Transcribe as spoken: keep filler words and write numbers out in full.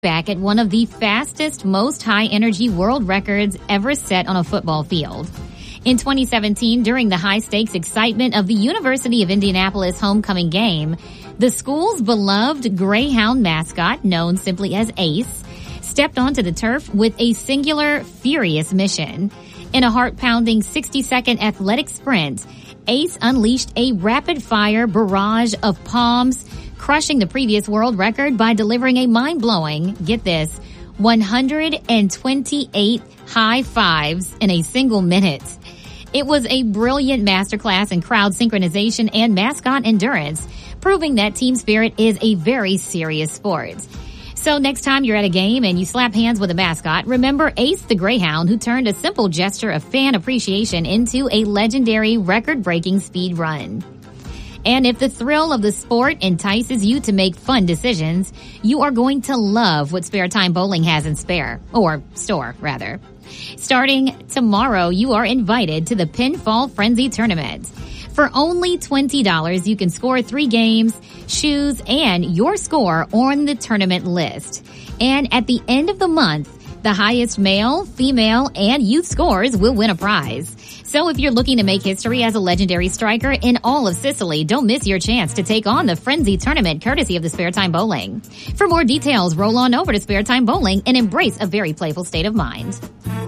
back at one of the fastest, most high-energy world records ever set on a football field. In twenty seventeen, during the high-stakes excitement of the University of Indianapolis homecoming game, the school's beloved Greyhound mascot, known simply as Ace, stepped onto the turf with a singular, furious mission. In a heart-pounding sixty-second athletic sprint, Ace unleashed a rapid-fire barrage of palms, crushing the previous world record by delivering a mind-blowing, get this, one hundred twenty-eight high fives in a single minute. It was a brilliant masterclass in crowd synchronization and mascot endurance, proving that team spirit is a very serious sport. So next time you're at a game and you slap hands with a mascot, remember Ace the Greyhound, who turned a simple gesture of fan appreciation into a legendary record-breaking speed run. And if the thrill of the sport entices you to make fun decisions, you are going to love what Spare Time Bowling has in spare, or store, rather. Starting tomorrow, you are invited to the Pinfall Frenzy Tournament. For only twenty dollars, you can score three games, choose, and your score on the tournament list. And at the end of the month, the highest male, female, and youth scores will win a prize. So if you're looking to make history as a legendary striker in all of Sicily, don't miss your chance to take on the Frenzy Tournament courtesy of the Spare Time Bowling. For more details, roll on over to Spare Time Bowling and embrace a very playful state of mind.